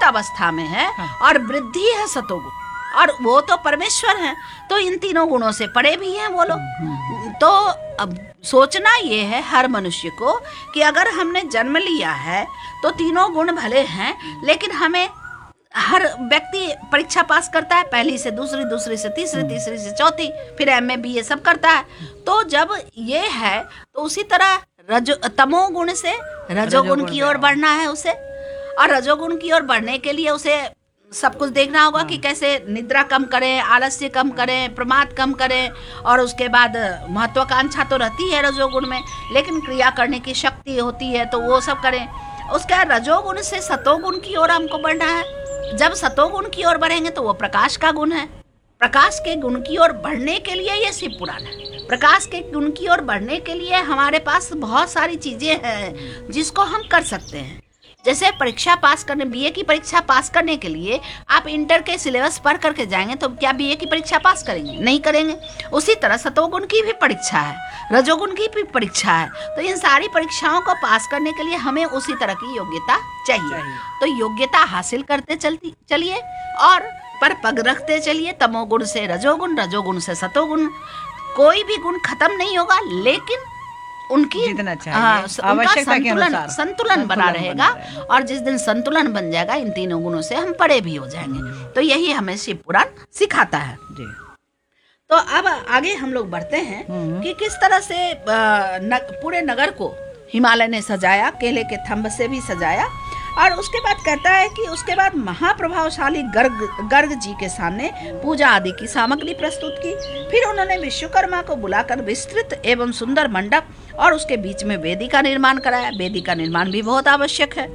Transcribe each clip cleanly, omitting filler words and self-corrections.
सुप्त अवस्था में है और वृद्धि है सतोगुण, और वो तो परमेश्वर हैं, तो इन तीनों गुणों से परे भी हैं वो लोग। तो अब सोचना ये है हर मनुष्य को कि अगर हमने जन्म लिया है तो तीनों गुण भले हैं, लेकिन हमें, हर व्यक्ति परीक्षा पास करता है, पहली से दूसरी, दूसरी से तीसरी, तीसरी से चौथी, फिर एमए बीए सब करता है। तो जब ये है तो उसी तरह तमोगुण से रजोगुण की ओर बढ़ना है उसे, और रजोगुण की ओर बढ़ने के लिए उसे सब कुछ देखना होगा कि कैसे निद्रा कम करें, आलस्य कम करें, प्रमाद कम करें, और उसके बाद महत्वाकांक्षा तो रहती है रजोगुण में, लेकिन क्रिया करने की शक्ति होती है तो वो सब करें। उसके रजोगुण से सतोगुण की ओर हमको बढ़ना है। जब सतोगुण की ओर बढ़ेंगे तो वो प्रकाश का गुण है। प्रकाश के गुण की ओर बढ़ने के लिए ये शिव पुराण है। प्रकाश के गुण की ओर बढ़ने के लिए हमारे पास बहुत सारी चीजें हैं जिसको हम कर सकते हैं। जैसे परीक्षा पास करने, बीए की परीक्षा पास करने के लिए आप इंटर के सिलेबस पढ़ करके जाएंगे तो क्या बीए की परीक्षा पास करेंगे? नहीं करेंगे। उसी तरह सतोगुण की भी परीक्षा है, रजोगुण की भी परीक्षा है। तो इन सारी परीक्षाओं को पास करने के लिए हमें उसी तरह की योग्यता चाहिए। तो योग्यता हासिल करते चलिए और पर पग रखते चलिए। तमोगुण से रजोगुण, रजोगुण से सतोगुण, कोई भी गुण खत्म नहीं होगा, लेकिन उनकी आवश्यकता के अनुसार संतुलन बना रहेगा। और जिस दिन संतुलन बन जाएगा इन तीनों गुणों से हम परे भी हो जाएंगे। तो यही हमें शिव पुराण सिखाता है जी। तो अब आगे हम लोग बढ़ते हैं कि किस तरह से पूरे नगर को हिमालय ने सजाया, केले के थंब से भी सजाया। और उसके बाद कहता है कि उसके बाद महाप्रभावशाली गर्ग जी के सामने पूजा आदि की सामग्री प्रस्तुत की। फिर उन्होंने विश्वकर्मा को बुलाकर विस्तृत एवं सुंदर मंडप और उसके बीच में वेदी का निर्माण कराया। वेदी का निर्माण भी बहुत आवश्यक है?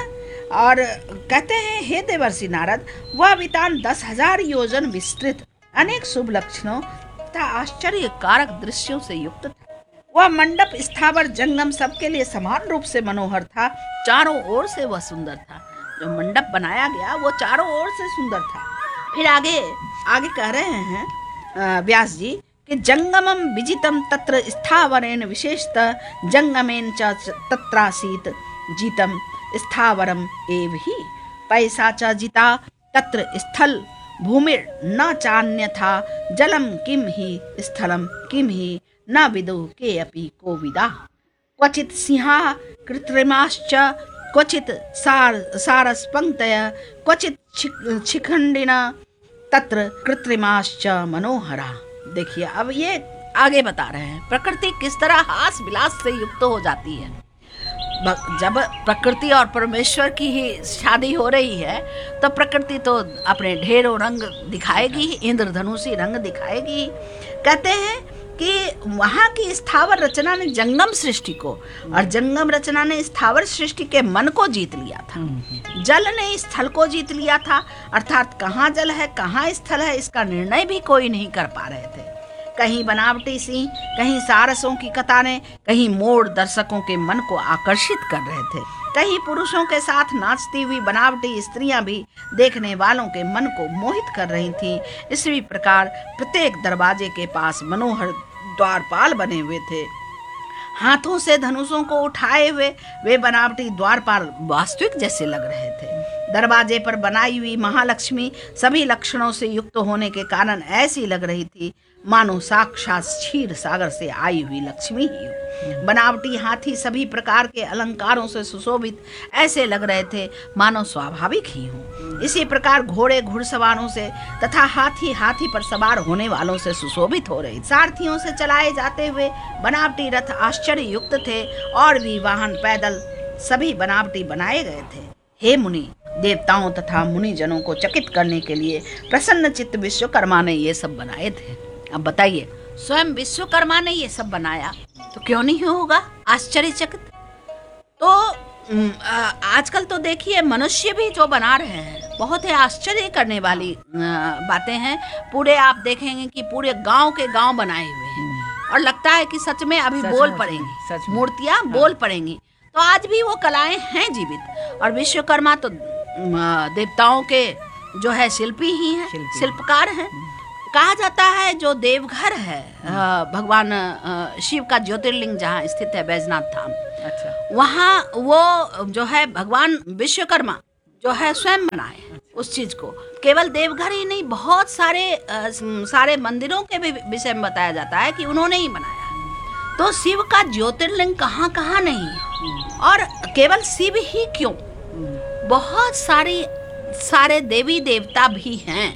और कहते हैं, हे देवर्षि नारद, वह वितान 10,000 योजन विस्तृत, अनेक शुभ लक्षणों तथा आश्चर्य कारक दृश्यों से युक्त था। वह मंडप स्थावर जंगम सबके लिए समान रूप से मनोहर था। चारों ओर से वह सुंदर था। जो मंडप बनाया गया वो चारों ओर से सुंदर था। फिर आगे कह रहे हैं व्यास जी कि जंगमम विजितम तत्र स्थावरेण विशेषतः जंगमेन च तत्रासीत जीतम स्थावरम एव ही पैसा च जिता तत्र स्थल भूमिर न चान्यथा जलम किम ही स्थलम किम ही न विदु के अपि को विदा। क्वचित सिंहा कृत्रिमाश्च क्वचित सारसपंक्तय क्वचित शिखंडिना तत्र कृत्रिमाश्च मनोहरा। देखिए अब ये आगे बता रहे हैं प्रकृति किस तरह हास विलास से युक्त हो जाती है। जब प्रकृति और परमेश्वर की ही शादी हो रही है तो प्रकृति तो अपने ढेरों रंग दिखाएगी, इंद्रधनुषी रंग दिखाएगी। कहते हैं कि वहाँ की स्थावर रचना ने जंगम सृष्टि को और जंगम रचना ने स्थावर सृष्टि के मन को जीत लिया था। जल ने स्थल को जीत लिया था, अर्थात कहाँ जल है कहाँ स्थल है इसका निर्णय भी कोई नहीं कर पा रहे थे। कहीं बनावटी सिंह, कहीं सारसों की कतारें, कहीं मोर दर्शकों के मन को आकर्षित कर रहे थे। कहीं पुरुषों के साथ नाचती हुई बनावटी स्त्रियां भी देखने वालों के मन को मोहित कर रही थीं। इसी प्रकार प्रत्येक दरवाजे के पास मनोहर द्वारपाल बने हुए थे। हाथों से धनुषों को उठाए हुए वे बनावटी द्वारपाल वास्तविक जैसे लग रहे थे। दरवाजे पर बनाई हुई महालक्ष्मी सभी लक्षणों से युक्त होने के कारण ऐसी लग रही थी मानो साक्षात क्षीर सागर से आई हुई लक्ष्मी ही हो। बनावटी हाथी सभी प्रकार के अलंकारों से सुशोभित ऐसे लग रहे थे मानो स्वाभाविक ही हो। इसी प्रकार घोड़े घुड़सवारों से तथा हाथी पर सवार होने वालों से सुशोभित हो रहे। सारथियों से चलाए जाते हुए बनावटी रथ आश्चर्य युक्त थे और भी वाहन पैदल सभी बनावटी बनाए गए थे। हे मुनि, देवताओं तथा मुनि जनों को चकित करने के लिए प्रसन्न चित्त विश्वकर्मा ने ये सब बनाए थे। अब बताइए, स्वयं विश्वकर्मा ने ये सब बनाया तो क्यों नहीं होगा आश्चर्यचकित? तो आजकल तो देखिए मनुष्य भी जो बना रहे हैं बहुत ही आश्चर्य करने वाली बातें हैं। पूरे आप देखेंगे कि पूरे गांव के गांव बनाए हुए हैं और लगता है कि सच में अभी बोल पड़ेंगी, मूर्तियां बोल पड़ेंगी। तो आज भी वो कलाएं हैं जीवित। और विश्वकर्मा तो देवताओं के जो है शिल्पी ही हैं, शिल्पकार हैं। कहा जाता है जो देवघर है भगवान शिव का ज्योतिर्लिंग जहाँ स्थित है बैजनाथ धाम, अच्छा, वहाँ वो जो है भगवान विश्वकर्मा जो है स्वयं बनाए उस चीज को। केवल देवघर ही नहीं, बहुत सारे मंदिरों के भी विषय में बताया जाता है कि उन्होंने ही बनाया। तो शिव का ज्योतिर्लिंग कहाँ कहाँ नहीं है। और केवल शिव ही क्यों, बहुत सारे देवी देवता भी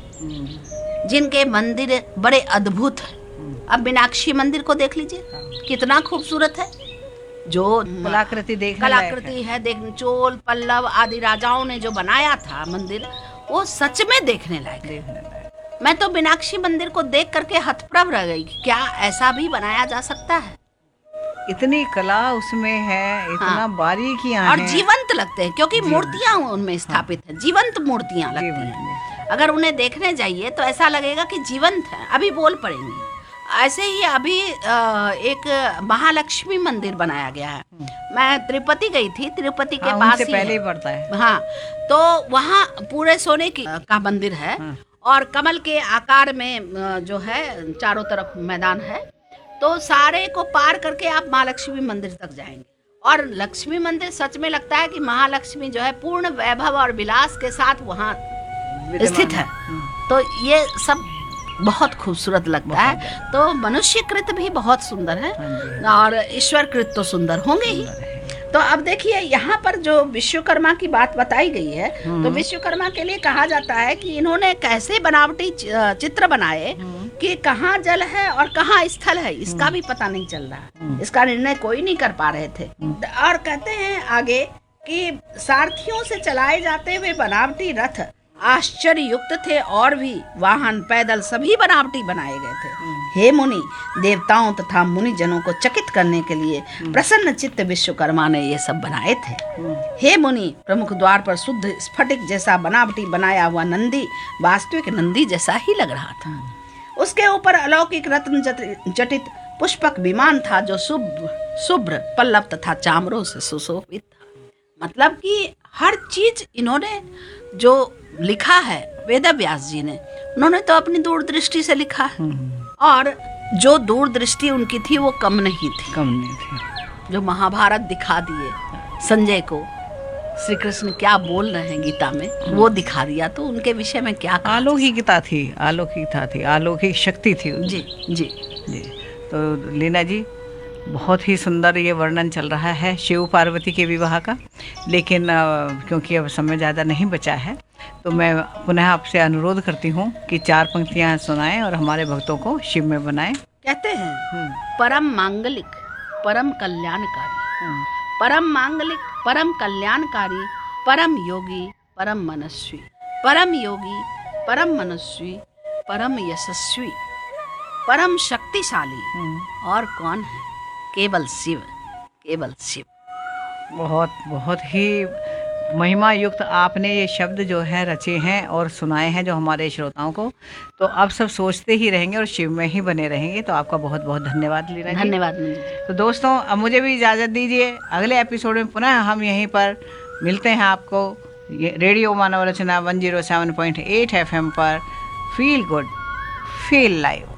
हैं जिनके मंदिर बड़े अद्भुत हैं। अब मीनाक्षी मंदिर को देख लीजिए, कितना खूबसूरत है। जो कलाकृति है, देख चोल पल्लव आदि राजाओं ने जो बनाया था मंदिर, वो सच में देखने लायक है। मैं तो मीनाक्षी मंदिर को देख करके हतप्रभ रह गई, क्या ऐसा भी बनाया जा सकता है। इतनी कला उसमें है, इतना बारीकियां और हैं। जीवंत लगते हैं क्योंकि मूर्तियां उनमें स्थापित है, जीवंत मूर्तियां लगती हैं। अगर उन्हें देखने जाइए तो ऐसा लगेगा कि जीवंत है, अभी बोल पड़ेंगी। ऐसे ही अभी एक महालक्ष्मी मंदिर बनाया गया है। मैं तिरुपति गई थी, तिरुपति के पास ही पहले ही पड़ता है। हाँ, तो वहाँ पूरे सोने का मंदिर है और कमल के आकार में जो है चारों तरफ मैदान है। तो सारे को पार करके आप महालक्ष्मी मंदिर तक जाएंगे। और लक्ष्मी मंदिर सच में लगता है कि महालक्ष्मी जो है पूर्ण वैभव और विलास के साथ वहाँ स्थित है। तो ये सब बहुत खूबसूरत लगता है। तो मनुष्य कृत भी बहुत सुंदर है और ईश्वर कृत तो सुंदर होंगे ही। तो अब देखिए यहाँ पर जो विश्वकर्मा की बात बताई गई है, तो विश्वकर्मा के लिए कहा जाता है कि इन्होंने कैसे बनावटी चित्र बनाए कि कहाँ जल है और कहाँ स्थल है, इसका भी पता नहीं चल रहा। इसका निर्णय कोई नहीं कर पा रहे थे। और कहते हैं आगे कि सारथियों से चलाए जाते हुए बनावटी रथ आश्चर्य युक्त थे और भी वाहन पैदल सभी बनावटी बनाए गए थे। हे मुनि, देवताओं तथा मुनि जनों को चकित करने के लिए प्रसन्न चित्त विश्वकर्मा ने ये सब बनाए थे। हे मुनि, प्रमुख द्वार पर शुद्ध स्फटिक जैसा बनावटी बनाया हुआ नंदी वास्तविक नंदी जैसा ही लग रहा था। उसके ऊपर अलौकिक रत्न जटित पुष्पक विमान था जो शुभ्र पल्लव तथा चामरों से सुशोभित था। मतलब कि हर चीज इन्होंने जो लिखा है वेद व्यास जी ने, उन्होंने तो अपनी दूरदृष्टि से लिखा है। और जो दूरदृष्टि उनकी थी वो कम नहीं थी। जो महाभारत दिखा दिए संजय को, श्री कृष्ण क्या बोल रहे हैं गीता में वो दिखा दिया, तो उनके विषय में क्या अलौकिकता थी, अलौकिक शक्ति थी। जी जी जी। तो लीना जी, बहुत ही सुंदर ये वर्णन चल रहा है शिव पार्वती के विवाह का। लेकिन क्योंकि अब समय ज़्यादा नहीं बचा है, तो मैं पुनः आपसे अनुरोध करती हूँ कि 4 पंक्तियाँ सुनाएं और हमारे भक्तों को शिव में बनाएं। कहते हैं परम मांगलिक परम कल्याणकारी, परम मांगलिक परम कल्याणकारी, परम योगी परम मनस्वी, परम योगी परम मनस्वी, परम यशस्वी, परम शक्तिशाली और कौन है? केवल शिव, केवल शिव। बहुत ही महिमा युक्त आपने ये शब्द जो है रचे हैं और सुनाए हैं जो हमारे श्रोताओं को। तो अब सब सोचते ही रहेंगे और शिव में ही बने रहेंगे। तो आपका बहुत बहुत धन्यवाद लीना जी। धन्यवाद। तो दोस्तों, अब मुझे भी इजाज़त दीजिए। अगले एपिसोड में पुनः हम यहीं पर मिलते हैं आपको रेडियो मानव रचना 107.8 FM पर। Feel good, feel live.